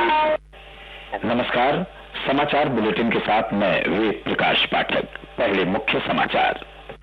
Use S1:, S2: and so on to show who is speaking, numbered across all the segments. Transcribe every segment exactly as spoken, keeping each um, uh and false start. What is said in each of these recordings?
S1: नमस्कार, समाचार बुलेटिन के साथ मैं वेद प्रकाश पाठक। पहले मुख्य समाचार।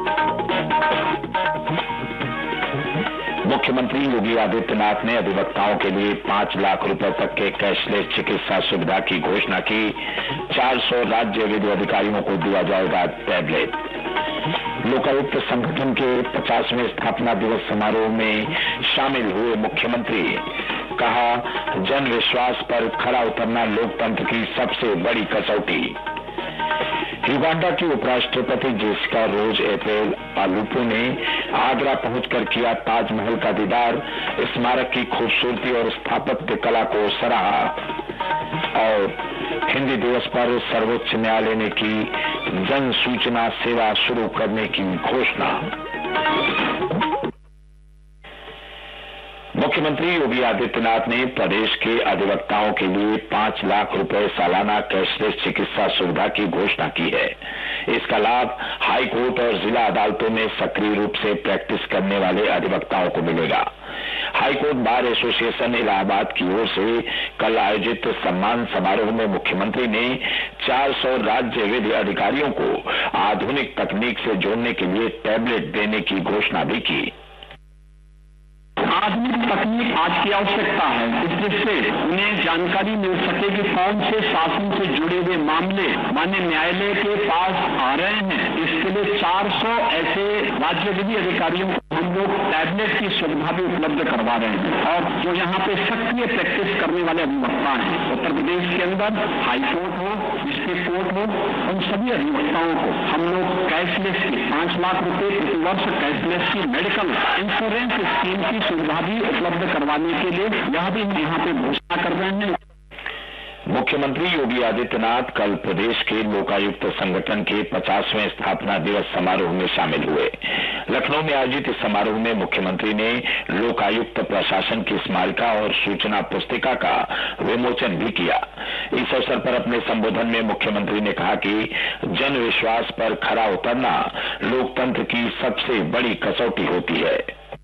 S1: मुख्यमंत्री योगी आदित्यनाथ ने अधिवक्ताओं के लिए पांच लाख रुपए तक के कैशलेस चिकित्सा सुविधा की घोषणा की। चार सौ राज्य विधि अधिकारियों को दिया जाएगा टैबलेट। लोकायुक्त संगठन के पचासवें स्थापना दिवस समारोह में शामिल हुए मुख्यमंत्री। कहा, जन विश्वास पर खरा उतरना लोकतंत्र की सबसे बड़ी कसौटी। युगांडा की उपराष्ट्रपति जेसिका रोज एप्रिल आलुपो ने आगरा पहुंचकर किया ताजमहल का दीदार। स्मारक की खूबसूरती और स्थापत्य कला को सराहा। और हिंदी दिवस पर सर्वोच्च न्यायालय ने की जन सूचना सेवा शुरू करने की घोषणा। मुख्यमंत्री योगी आदित्यनाथ ने प्रदेश के अधिवक्ताओं के लिए पांच लाख रुपए सालाना कैशलेस चिकित्सा सुविधा की घोषणा की है। इसका लाभ हाई कोर्ट और जिला अदालतों में सक्रिय रूप से प्रैक्टिस करने वाले अधिवक्ताओं को मिलेगा। High court bar association Allahabad की ओर से कल आयोजित सम्मान समारोह में मुख्यमंत्री ने चार सौ राज्य विधि अधिकारियों को आधुनिक तकनीक से जोड़ने के लिए टैबलेट देने की घोषणा भी की।
S2: आधुनिक तकनीक आज की आवश्यकता है, जिससे उन्हें जानकारी मिल सके कि कौन से शासन से जुड़े हुए मामले माननीय न्यायालय के पास आ रहे हैं। इसके लिए चार सौ ऐसे राज्य विधि अधिकारियों को हम लोग टैबलेट की सुविधा भी उपलब्ध करवा रहे हैं। और जो यहाँ पे सक्रिय प्रैक्टिस करने वाले अधिवक्ता हैं उत्तर प्रदेश के अंदर, हाई कोर्ट हो, डिस्ट्रिक्ट कोर्ट हो, उन सभी अधिवक्ताओं को हम लोग कैशलेस की पांच लाख रुपए प्रति वर्ष कैशलेस की मेडिकल इंश्योरेंस स्कीम की सुविधा भी उपलब्ध करवाने के लिए यह भी यहाँ पे घोषणा कर रहे हैं।
S1: मुख्यमंत्री योगी आदित्यनाथ कल प्रदेश के लोकायुक्त संगठन के पचासवें स्थापना दिवस समारोह में शामिल हुए। लखनऊ में आयोजित इस समारोह में मुख्यमंत्री ने लोकायुक्त प्रशासन की स्मारिका और सूचना पुस्तिका का विमोचन भी किया। इस अवसर पर अपने संबोधन में मुख्यमंत्री ने कहा कि जन विश्वास पर खरा उतरना लोकतंत्र की सबसे बड़ी कसौटी होती है।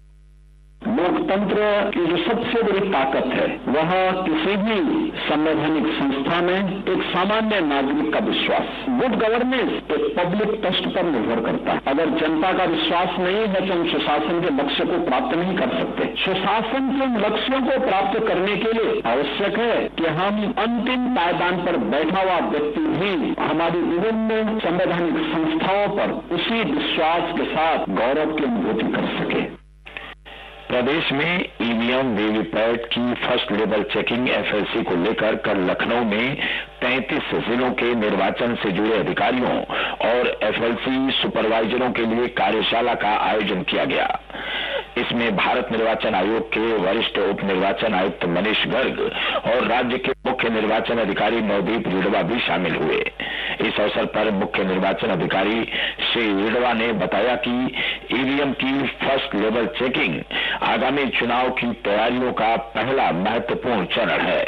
S2: लोकतंत्र की जो सबसे बड़ी ताकत है वह किसी भी संवैधानिक संस्था में एक सामान्य नागरिक का विश्वास। गुड गवर्नेंस एक पब्लिक ट्रस्ट पर निर्भर करता है। अगर जनता का विश्वास नहीं है तो हम सुशासन के लक्ष्य को प्राप्त नहीं कर सकते। सुशासन के लक्ष्यों को प्राप्त करने के लिए आवश्यक है कि हम अंतिम पायदान पर बैठा हुआ व्यक्ति भी हमारी विभिन्न संवैधानिक संस्थाओं पर उसी विश्वास के साथ गौरव की अनुभूति कर सके।
S1: प्रदेश में ईवीएम वीवीपैट की फर्स्ट लेवल चेकिंग एफएलसी को लेकर कल लखनऊ में तैंतीस जिलों के निर्वाचन से जुड़े अधिकारियों और एफएलसी सुपरवाइजरों के लिए कार्यशाला का आयोजन किया गया। इसमें भारत निर्वाचन आयोग के वरिष्ठ उप निर्वाचन आयुक्त मनीष गर्ग और राज्य के मुख्य निर्वाचन अधिकारी नवदीप रिडवा भी शामिल हुए। इस अवसर पर मुख्य निर्वाचन अधिकारी श्री रिडवा ने बताया कि ईवीएम की फर्स्ट लेवल चेकिंग आगामी चुनाव की तैयारियों का पहला महत्वपूर्ण चरण है।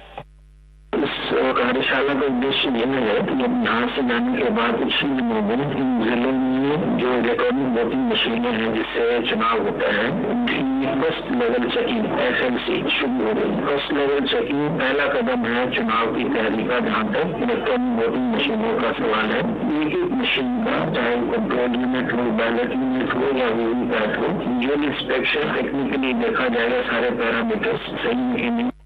S3: इस कार्यशाला का उद्देश्य यह है कि अब यहाँ से जाने के बाद इसी दिनों इन जिलों में जो इलेक्ट्रॉनिक वोटिंग मशीनें हैं जिससे चुनाव होता है उनकी फर्स्ट लेवल चेकिंग एफएलसी शुरू हो गई। फर्स्ट लेवल चेकिंग पहला कदम है चुनाव की तैयारी का। जहाँ तक इलेक्ट्रॉनिक वोटिंग मशीनों का सवाल है, एक एक मशीन का चाहे कंट्रोल यूनिट हो, बैलेट यूनिट हो या वीवीपैट हो, विजुअल इंस्पेक्शन टेक्निकली देखा जाएगा सारे पैरामीटर्स सही है नहीं।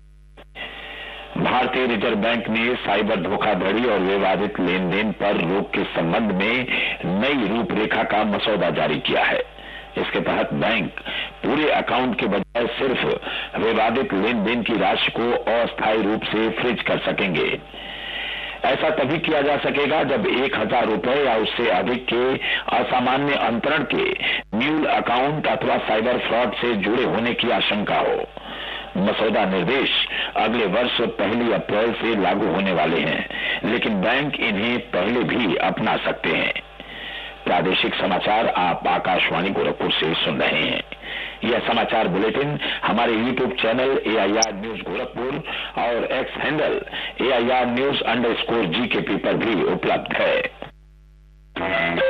S1: भारतीय रिजर्व बैंक ने साइबर धोखाधड़ी और विवादित लेन देन पर रोक के संबंध में नई रूपरेखा का मसौदा जारी किया है। इसके तहत बैंक पूरे अकाउंट के बजाय सिर्फ विवादित लेन देन की राशि को अस्थायी रूप से फ्रीज कर सकेंगे। ऐसा तभी किया जा सकेगा जब एक हजार रुपए या उससे अधिक के असामान्य अंतरण के म्यूल अकाउंट अथवा साइबर फ्रॉड से जुड़े होने की आशंका हो। मसौदा निर्देश अगले वर्ष पहली अप्रैल से लागू होने वाले हैं, लेकिन बैंक इन्हें पहले भी अपना सकते हैं। प्रादेशिक समाचार आप आकाशवाणी गोरखपुर से सुन रहे हैं। यह समाचार बुलेटिन हमारे YouTube channel A I R news Gorakhpur और x handle A I R news under score जी के पी पर भी उपलब्ध है।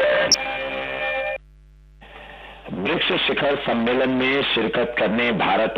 S1: ब्रिक्स शिखर सम्मेलन में शिरकत करने भारत